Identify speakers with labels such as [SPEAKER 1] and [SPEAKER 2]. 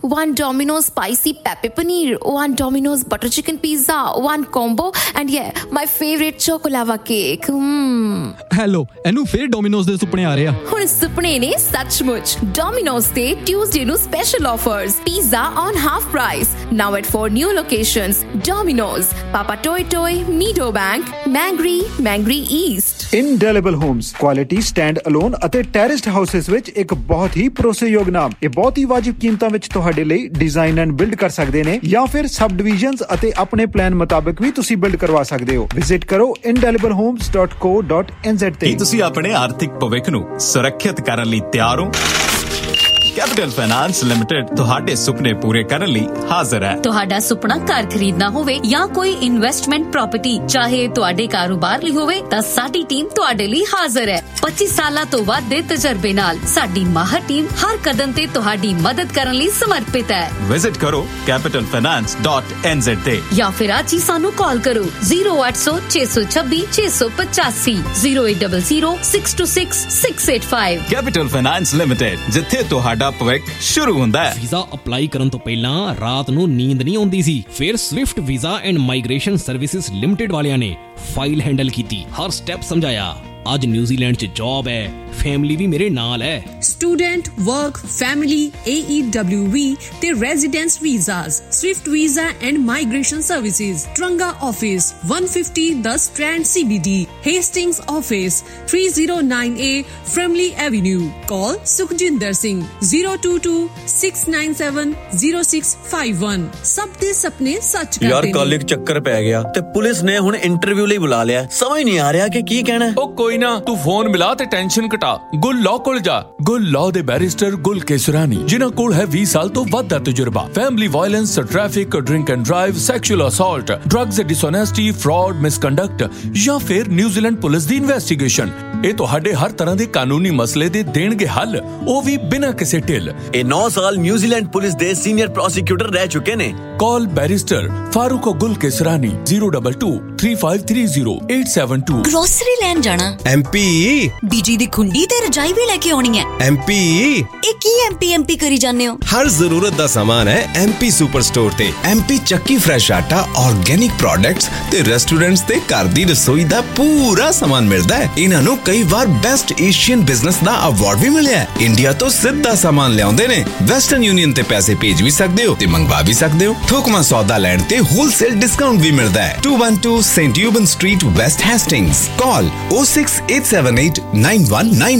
[SPEAKER 1] one Domino's spicy pepper paneer, one Domino's butter chicken pizza, one combo, and yeah, my favorite chocolava cake.
[SPEAKER 2] Hello, ਇਹਨੂੰ ਫੇਰ Domino's ਦੇ ਸੁਪਨੇ ਆ ਰਹੇ ਆ।
[SPEAKER 1] ਹੁਣ ਸੁਪਨੇ ਨੇ ਸੱਚਮੁੱਚ। ਡੋਮਿਨੋਜ਼ ਤੇ Tuesday ਨੂੰ special offers. Pizza on half price. Now at 4 new locations. Domino's, Papa Toy Toy, Meadowbank, Mangry East.
[SPEAKER 3] Indelible Homes, quality stand alone ਅਤੇ terraced houses ਵਿੱਚ ਇੱਕ ਬਹੁਤ ਹੀ ਭਰੋਸੇਯੋਗ ਨਾਮ। ਇਹ ਬਹੁਤ ਹੀ ਵਾਜਿਬ ਕੀਮਤਾਂ ਵਿੱਚ ਤੁਹਾਡੇ ਲਈ ਡਿਜ਼ਾਈਨ ਐਂਡ ਬਿਲਡ ਕਰ ਸਕਦੇ ਨੇ ਜਾਂ ਫਿਰ ਸਬ ਡਿਵੀਜ਼ਨਸ ਅਤੇ ਆਪਣੇ ਪਲਾਨ ਮੁਤਾਬਕ ਵੀ ਤੁਸੀਂ ਬਿਲਡ ਕਰਵਾ ਸਕਦੇ ਹੋ। ਵਿਜ਼ਿਟ ਕਰੋ indeliblehomes.co.nz ਤੇ।
[SPEAKER 4] ਤੁਸੀਂ ਆਪਣੇ ਆਰਥਿਕ ਭਵਿੱਖ ਨੂੰ ਸੁਰੱਖਿਅਤ ਕਰਨ ਲਈ ਤਿਆਰ ਹੋ? ਕੈਪੀਟਲ ਫਾਈਨਾਂਸ ਲਿਮਟਿਡ ਤੁਹਾਡੇ ਸੁਪਨੇ ਪੂਰੇ ਕਰਨ ਲਈ ਹਾਜ਼ਰ ਹੈ।
[SPEAKER 5] ਤੁਹਾਡਾ ਸੁਪਨਾ ਘਰ ਖਰੀਦਣਾ ਹੋਵੇ ਜਾਂ ਕੋਈ ਇਨਵੈਸਟਮੈਂਟ ਪ੍ਰਾਪਰਟੀ, ਚਾਹੇ ਤੁਹਾਡੇ ਕਾਰੋਬਾਰ ਲਈ ਹੋਵੇ, ਤਾਂ ਸਾਡੀ ਟੀਮ ਤੁਹਾਡੇ ਲਈ ਹਾਜ਼ਰ ਹੈ। 25 ਸਾਲਾਂ ਤੋਂ ਵੱਧ ਦੇ ਤਜਰਬੇ ਨਾਲ ਸਾਡੀ ਮਾਹਰ ਟੀਮ ਹਰ ਕਦਮ ਤੇ ਤੁਹਾਡੀ ਮਦਦ ਕਰਨ ਲਈ ਸਮਰਪਿਤ ਹੈ। ਵਿਜ਼ਿਟ ਕਰੋ capitalfinance.nz ਤੇ ਜਾਂ ਫਿਰ ਅੱਜ ਹੀ ਸਾਨੂੰ ਕਾਲ ਕਰੋ 0800 626 685 0800 626 685। ਕੈਪੀਟਲ ਫਾਈਨਾਂਸ ਲਿਮਟਿਡ, ਜਿੱਥੇ ਤੁਹਾਡਾ ਭਵਿੱਖ ਸ਼ੁਰੂ ਹੁੰਦਾ ਹੈ।
[SPEAKER 2] ਵੀਜ਼ਾ ਅਪਲਾਈ ਕਰਨ ਤੋਂ ਪਹਿਲਾਂ ਰਾਤ ਨੂੰ ਨੀਂਦ ਨਹੀਂ ਆਉਂਦੀ ਸੀ। ਫਿਰ Swift visa and migration services limited ਵਾਲਿਆਂ ਨੇ ਫਾਈਲ ਹੈਂਡਲ ਕੀਤੀ, ਹਰ ਸਟੈਪ ਸਮਝਾਇਆ। ਅੱਜ ਨਿਊਜ਼ੀਲੈਂਡ 'ਚ ਜੌਬ ਹੈ, ਫੈਮਿਲੀ ਵੀ ਮੇਰੇ ਨਾਲ ਹੈ।
[SPEAKER 6] ਸਟੂਡੈਂਟ, ਵਰਕ, ਫੈਮਿਲੀ, AEWV ਤੇ residence visas, Swift visa and migration services, Taranga office 150 the strand CBD, Hastings office 309A ਫਰਮਲੀ avenue. ਕਾਲ ਸੁਖਜਿੰਦਰ ਸਿੰਘ 022-697-0651। ਸਭ ਦੇ ਸੁਪਨੇ ਸੱਚ ਕਰਦੇ ਨੇ।
[SPEAKER 7] ਯਾਰ ਕੱਲ ਇੱਕ ਚੱਕਰ ਪੈ ਗਿਆ ਤੇ ਪੁਲਿਸ ਨੇ ਹੁਣ ਇੰਟਰਵਿਊ ਲਈ ਬੁਲਾ ਲਿਆ। ਸਮਝ ਨਹੀਂ ਆ ਰਿਹਾ ਕਿ ਕੀ ਕਹਿਣਾ।
[SPEAKER 8] ਉਹ ਕੋਈ ਨਾ, ਤੂੰ ਫੋਨ ਮਿਲਾ ਤੇ ਟੈਨਸ਼ਨ ਘਟਾ। ਗੁੱਲ ਲਾਅ ਕੋਲ ਜਾ। ਗੁੱਲ ਲਾਅ ਦੇ ਬੈਰਿਸਟਰ ਗੁੱਲ ਕੇਸਰਾਨੀ, ਜਿਨ੍ਹਾਂ ਕੋਲ ਹੈ 20 ਸਾਲ ਤੋਂ ਵੱਧ ਦਾ ਤਜਰਬਾ। Family violence, traffic, drink and drive, sexual assault, drugs ਡਿਸਓਨੈਸਟੀ, fraud, misconduct ਜਾਂ ਫਿਰ ਨਿਊਜ਼ੀਲੈਂਡ ਪੁਲਿਸ ਦੀ ਇਨਵੈਸਟੀਗੇਸ਼ਨ। ਇਹ ਤੁਹਾਡੇ ਹਰ ਤਰ੍ਹਾਂ ਦੇ ਕਾਨੂੰਨੀ ਮਸਲੇ ਦੇ ਦੇਣਗੇ ਹੱਲ, ਉਹ ਵੀ ਬਿਨਾਂ ਕਿਸੇ ਢਿੱਲ।
[SPEAKER 7] ਇਹ 9 ਸਾਲ ਨਿਊਜ਼ੀਲੈਂਡ ਪੁਲਿਸ ਦੇ ਸੀਨੀਅਰ ਪ੍ਰੋਸੀਕਿਊਟਰ ਰਹਿ ਚੁੱਕੇ ਨੇ।
[SPEAKER 8] ਕਾਲ ਬੈਰਿਸਟਰ ਫਾਰੂਕ ਗੁੱਲ ਕੇਸਰਾਨੀ 022-3530-872।
[SPEAKER 5] ਗ੍ਰੋਸਰੀ ਲੈਣ ਜਾਣਾ।
[SPEAKER 9] MP
[SPEAKER 5] ਬੀਜੀ ਦੀ ਖੁੰਡੀ ਤੇ ਰਜਾਈ ਵੀ ਲੈ ਕੇ ਆਉਣੀ ਹੈ।
[SPEAKER 9] MP
[SPEAKER 5] ਇਹ ਕੀ MP ਕਰੀ ਜਾਂਦੇ ਹੋ?
[SPEAKER 9] ਹਰ ਜ਼ਰੂਰਤ ਦਾ ਸਾਮਾਨ ਹੈ MP ਸੁਪਰ ਸਟੋਰ ਤੇ। MP ਚੱਕੀ ਫਰੈਸ਼ ਆਟਾ, ਆਰਗੈਨਿਕ ਪ੍ਰੋਡਕਟਸ ਤੇ ਰੈਸਟੋਰੈਂਟਸ ਤੇ ਘਰ ਦੀ ਰਸੋਈ ਦਾ ਪੂਰਾ ਸਾਮਾਨ ਮਿਲਦਾ ਹੈ। ਇਹਨਾਂ ਨੂੰ ਕਈ ਵਾਰ ਬੈਸਟ ਏਸ਼ੀਅਨ ਬਿਜ਼ਨਸ ਦਾ ਅਵਾਰਡ ਵੀ ਮਿਲਿਆ ਹੈ। ਇੰਡੀਆ ਤੋਂ ਸਿੱਧਾ ਸਾਮਾਨ ਲਿਆਉਂਦੇ ਨੇ। ਵੈਸਟਰਨ ਯੂਨੀਅਨ ਤੇ ਪੈਸੇ ਭੇਜ ਵੀ ਸਕਦੇ ਹੋ ਤੇ ਮੰਗਵਾ ਵੀ ਸਕਦੇ ਹੋ। ਥੋਕਮਾ ਸੌਦਾ ਲੈਣ ਤੇ ਹੋਲਸੇਲ ਡਿਸਕਾਊਂਟ ਵੀ ਮਿਲਦਾ ਹੈ। 212 ਸੇਂਟ ਯੂਬਨ ਸਟਰੀਟ, ਵੈਸਟ ਹੈਸਟਿੰਗਸ। ਕਾਲ 068789199